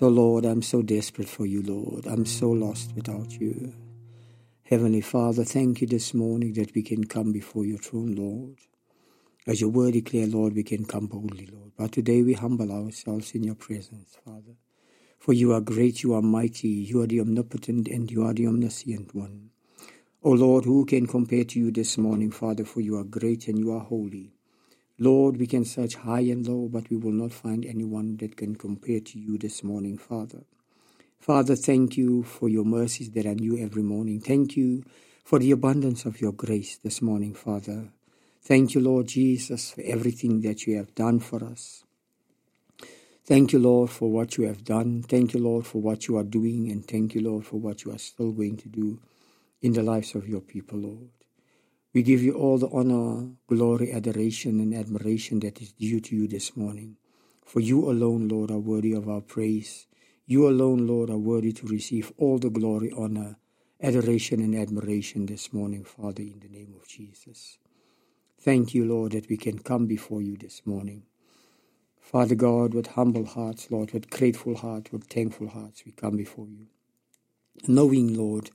So, Lord, I'm so desperate for you, Lord. I'm so lost without you. Heavenly Father, thank you this morning that we can come before your throne, Lord. As your word declare, Lord, we can come boldly, Lord. But today we humble ourselves in your presence, Father. For you are great, you are mighty, you are the omnipotent, and you are the omniscient one. O Lord, who can compare to you this morning, Father, for you are great and you are holy. Lord, we can search high and low, but we will not find anyone that can compare to you this morning, Father. Father, thank you for your mercies that are new every morning. Thank you for the abundance of your grace this morning, Father. Thank you, Lord Jesus, for everything that you have done for us. Thank you, Lord, for what you have done. Thank you, Lord, for what you are doing. And thank you, Lord, for what you are still going to do in the lives of your people, Lord. We give you all the honor, glory, adoration, and admiration that is due to you this morning. For you alone, Lord, are worthy of our praise. You alone, Lord, are worthy to receive all the glory, honor, adoration, and admiration this morning, Father, in the name of Jesus. Thank you, Lord, that we can come before you this morning. Father God, with humble hearts, Lord, with grateful hearts, with thankful hearts, we come before you. Knowing, Lord,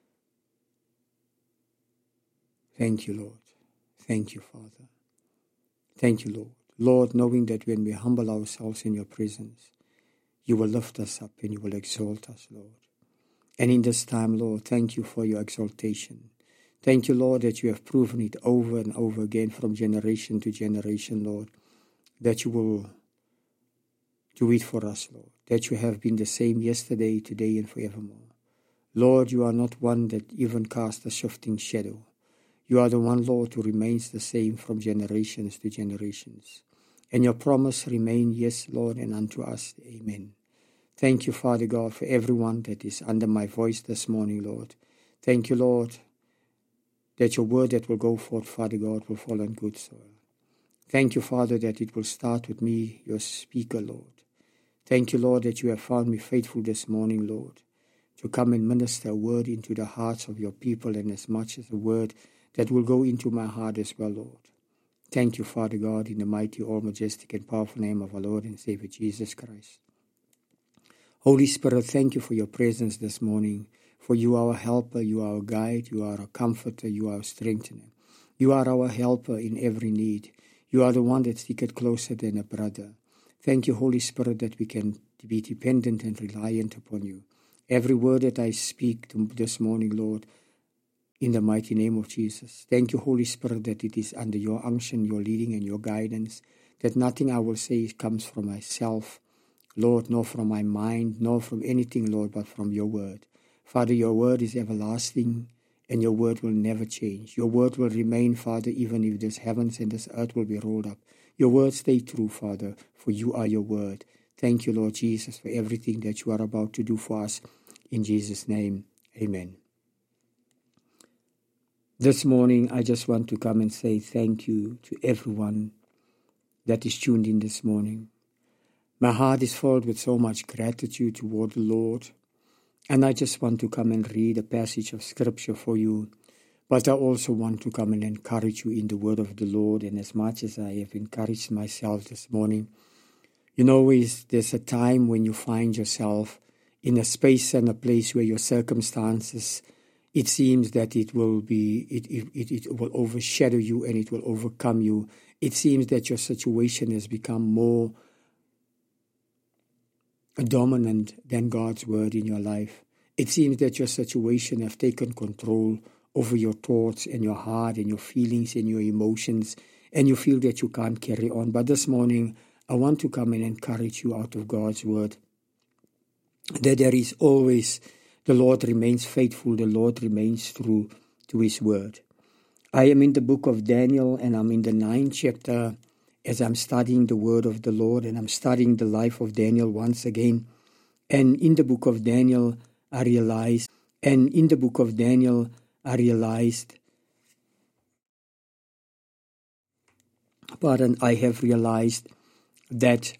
thank you, Lord. Thank you, Father. Thank you, Lord. Lord, knowing that when we humble ourselves in your presence, you will lift us up and you will exalt us, Lord. And in this time, Lord, thank you for your exaltation. Thank you, Lord, that you have proven it over and over again from generation to generation, Lord, that you will do it for us, Lord, that you have been the same yesterday, today, and forevermore. Lord, you are not one that even casts a shifting shadow. You are the one, Lord, who remains the same from generations to generations. And your promise remains, yes, Lord, and unto us, amen. Thank you, Father God, for everyone that is under my voice this morning, Lord. Thank you, Lord, that your word that will go forth, Father God, will fall on good soil. Thank you, Father, that it will start with me, your speaker, Lord. Thank you, Lord, that you have found me faithful this morning, Lord, to come and minister a word into the hearts of your people, and as much as a word that will go into my heart as well, Lord. Thank you, Father God, in the mighty, all-majestic, and powerful name of our Lord and Savior, Jesus Christ. Holy Spirit, thank you for your presence this morning, for you are our helper, you are our guide, you are our comforter, you are our strengthener. You are our helper in every need. You are the one that sticketh closer than a brother. Thank you, Holy Spirit, that we can be dependent and reliant upon you. Every word that I speak this morning, Lord, in the mighty name of Jesus. Thank you, Holy Spirit, that it is under your unction, your leading, and your guidance, that nothing I will say comes from myself, Lord, nor from my mind, nor from anything, Lord, but from your word. Father, your word is everlasting, and your word will never change. Your word will remain, Father, even if this heavens and this earth will be rolled up. Your word stay true, Father, for you are your word. Thank you, Lord Jesus, for everything that you are about to do for us. In Jesus' name, amen. This morning, I just want to come and say thank you to everyone that is tuned in this morning. My heart is filled with so much gratitude toward the Lord, and I just want to come and read a passage of Scripture for you, but I also want to come and encourage you in the word of the Lord. And as much as I have encouraged myself this morning, you know, there's a time when you find yourself in a space and a place where your circumstances, it seems that it will overshadow you and it will overcome you. It seems that your situation has become more dominant than God's word in your life. It seems that your situation has taken control over your thoughts and your heart and your feelings and your emotions, and you feel that you can't carry on. But this morning, I want to come and encourage you out of God's word that there is always, the Lord remains faithful, the Lord remains true to his word. I am in the book of Daniel, and I'm in the 9th chapter as I'm studying the word of the Lord, and I'm studying the life of Daniel once again. And in the book of Daniel, I realized that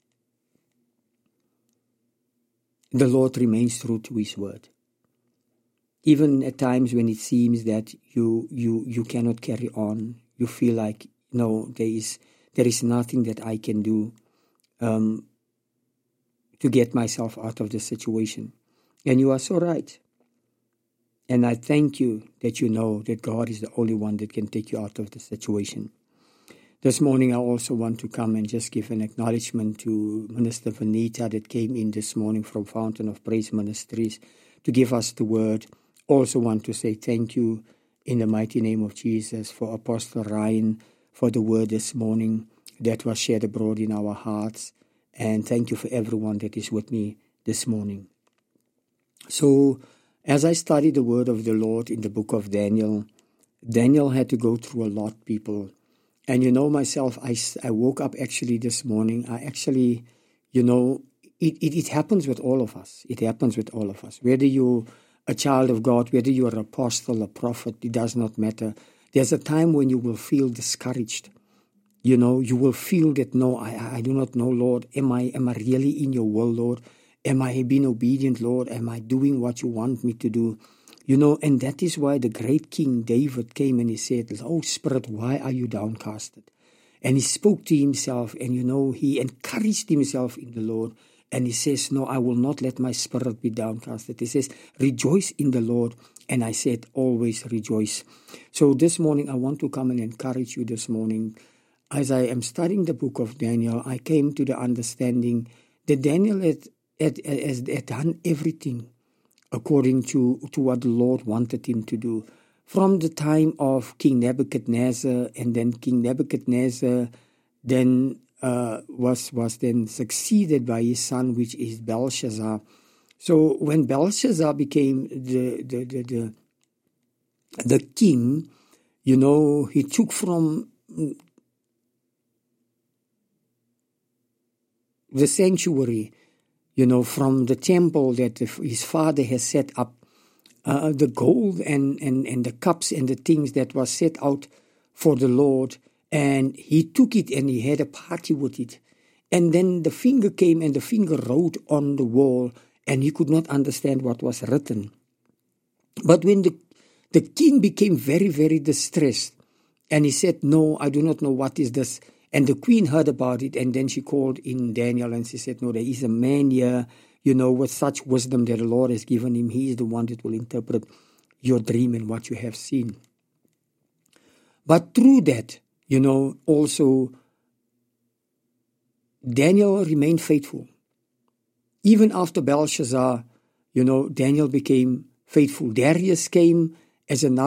the Lord remains true to his word. Even at times when it seems that you cannot carry on, you feel like, no, there is nothing that I can do to get myself out of the situation. And you are so right. And I thank you that you know that God is the only one that can take you out of the situation. This morning I also want to come and just give an acknowledgement to Minister Vanita that came in this morning from Fountain of Praise Ministries to give us the word. Also want to say thank you in the mighty name of Jesus for Apostle Ryan for the word this morning that was shared abroad in our hearts. And thank you for everyone that is with me this morning. So, as I studied the word of the Lord in the book of Daniel, Daniel had to go through a lot, people. And you know myself, I woke up actually this morning. It happens with all of us. It happens with all of us. Whether you're a child of God, whether you're an apostle, a prophet, it does not matter. There's a time when you will feel discouraged. You will feel that, no, I do not know, Lord. Am I really in your will, Lord? Am I being obedient, Lord? Am I doing what you want me to do? And that is why the great King David came and he said, "Oh, Spirit, why are you downcasted?" And he spoke to himself and, he encouraged himself in the Lord. And he says, "No, I will not let my spirit be downcasted." He says, "Rejoice in the Lord." And I said, "Always rejoice." So this morning, I want to come and encourage you this morning. As I am studying the book of Daniel, I came to the understanding that Daniel had done everything according to what the Lord wanted him to do. From the time of King Nebuchadnezzar, and then King Nebuchadnezzar then was then succeeded by his son, which is Belshazzar. So when Belshazzar became the king, he took from the sanctuary, from the temple that his father has set up, the gold and the cups and the things that was set out for the Lord, and he took it and he had a party with it. And then the finger came and the finger wrote on the wall, and he could not understand what was written. But when the king became very, very distressed, and he said, "No, I do not know what is this." And the queen heard about it, and then she called in Daniel, and she said, "No, there is a man here, with such wisdom that the Lord has given him. He is the one that will interpret your dream and what you have seen." But through that, also Daniel remained faithful. Even after Belshazzar, Daniel became faithful. Darius came as another